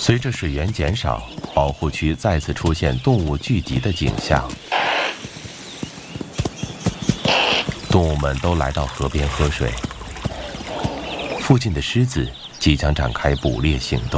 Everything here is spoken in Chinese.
随着水源减少，保护区再次出现动物聚集的景象。动物们都来到河边喝水。附近的狮子即将展开捕猎行动。